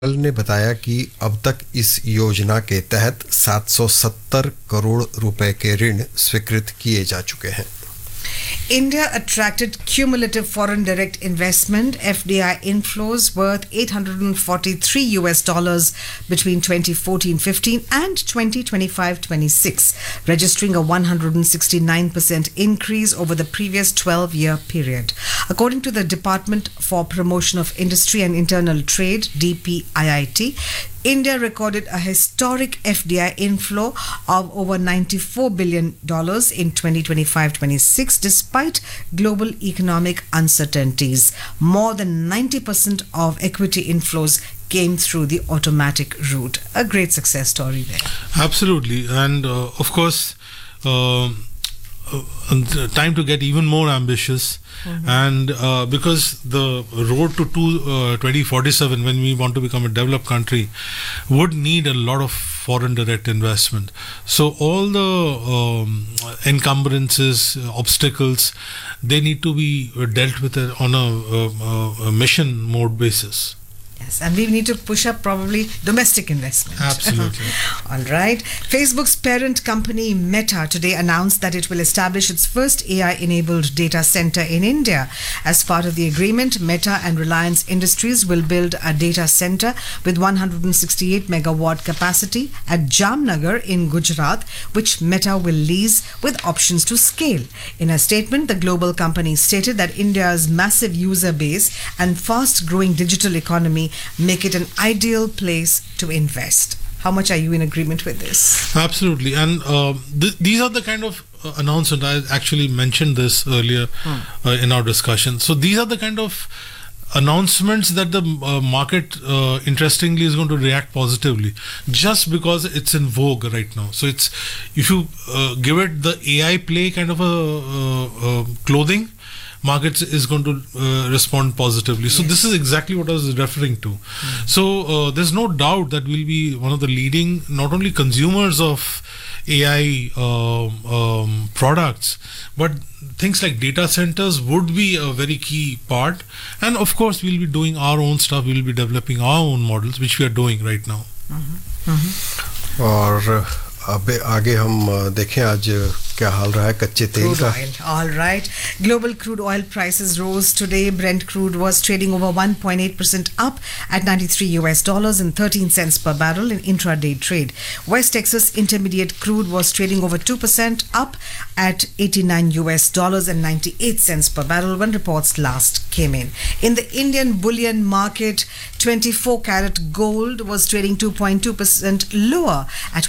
ने बताया कि अब तक इस योजना के तहत 770 करोड़ रुपए के ऋण स्वीकृत किए जा चुके हैं. India attracted cumulative foreign direct investment (FDI) inflows worth $843 between 2014-15 and 2025-26, registering a 169% increase over the previous 12-year period. According to the Department for Promotion of Industry and Internal Trade (DPIIT), India recorded a historic FDI inflow of over $94 billion in 2025-26 despite global economic uncertainties. More than 90% of equity inflows came through the automatic route. A great success story there. Absolutely. And of course, time to get even more ambitious. And because the road to 2047, when we want to become a developed country, would need a lot of foreign direct investment. So all the encumbrances, obstacles, they need to be dealt with on a mission mode basis. Yes, and we need to push up probably domestic investment. Absolutely. All right. Facebook's parent company Meta today announced that it will establish its first AI-enabled data center in India. As part of the agreement, Meta and Reliance Industries will build a data center with 168 megawatt capacity at Jamnagar in Gujarat, which Meta will lease with options to scale. In a statement, the global company stated that India's massive user base and fast-growing digital economy make it an ideal place to invest. How much are you in agreement with this? Absolutely. And these are the kind of announcements. I actually mentioned this earlier in our discussion. So these are the kind of announcements that the market interestingly is going to react positively just because it's in vogue right now. So it's, if you give it the AI play kind of a clothing, markets is going to respond positively. So this is exactly what I was referring to. So there's no doubt that we'll be one of the leading, not only consumers of AI products, but things like data centers would be a very key part. And of course, we'll be doing our own stuff. We'll be developing our own models, which we are doing right now. और अब आगे हम देखें आज क्या हाल रहा है कच्चे तेल का. All right. Global crude oil prices rose today. Brent crude was trading over 1.8% up at $93.13 per barrel in intraday trade. West Texas Intermediate crude was trading over 2% up at $89.98 per barrel when reports last came in. In the Indian bullion market, 24-carat gold was trading 2.2% lower at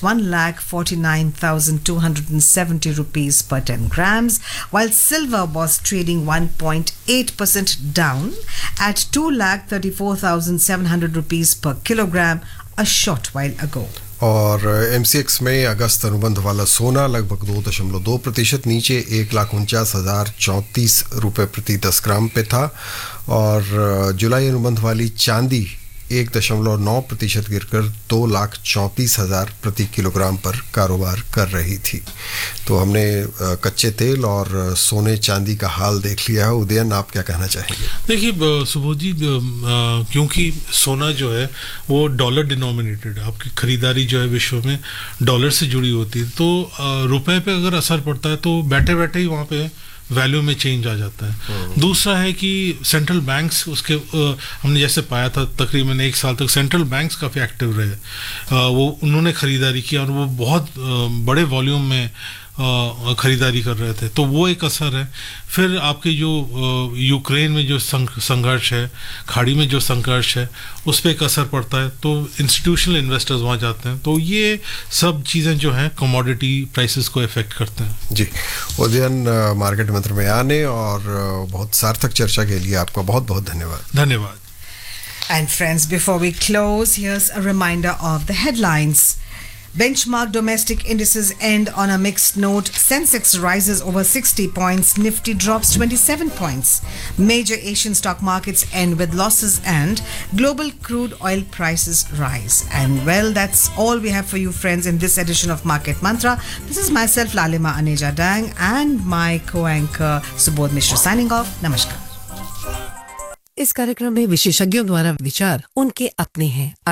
1,49,270 rupees per 10 grams, while silver was trading 1.8% down at 2,34,700 rupees per kilogram a short while ago. और MCX में अगस्त अनुबंध वाला सोना लगभग 2.2% नीचे 1,49,034 रुपए प्रति 10 ग्राम पे था. और जुलाई अनुबंध वाली चांदी 1.9% गिरकर 2,34,000 प्रति किलोग्राम पर कारोबार कर रही थी. तो हमने कच्चे तेल और सोने चांदी का हाल देख लिया है. उदयन, आप क्या कहना चाहेंगे? देखिए सुबोध जी, क्योंकि सोना जो है वो डॉलर डिनोमिनेटेड है, आपकी खरीदारी जो है विश्व में डॉलर से जुड़ी होती है, तो रुपए पे अगर असर पड़ता है तो बैठे बैठे ही वहाँ पे वैल्यू में चेंज आ जाता है. दूसरा है कि सेंट्रल बैंक्स उसके हमने जैसे पाया था तकरीबन 1 साल तक सेंट्रल बैंक्स काफ़ी एक्टिव रहे. वो उन्होंने ख़रीदारी की और वो बहुत बड़े वॉल्यूम में खरीदारी कर रहे थे, तो वो एक असर है. फिर आपके जो यूक्रेन में जो संघर्ष है, खाड़ी में जो संघर्ष है, उस पर एक असर पड़ता है, तो इंस्टीट्यूशनल इन्वेस्टर्स वहाँ जाते हैं. तो ये सब चीज़ें जो हैं कमोडिटी प्राइसेस को इफेक्ट करते हैं. जी, उदयन, मार्केट मंत्र में आने और बहुत सार्थक चर्चा के लिए आपका बहुत बहुत धन्यवाद. धन्यवाद. And friends, before we close, here's a reminder of the headlines. Benchmark domestic indices end on a mixed note. Sensex rises over 60 points. Nifty drops 27 points. Major Asian stock markets end with losses and global crude oil prices rise. And well, that's all we have for you, friends, in this edition of Market Mantra. This is myself, Lalima Aneja Dang, and my co-anchor, Subodh Mishra, signing off. Namaskar. इस कार्यक्रम में विशेषज्ञों द्वारा विचार उनके अपने हैं।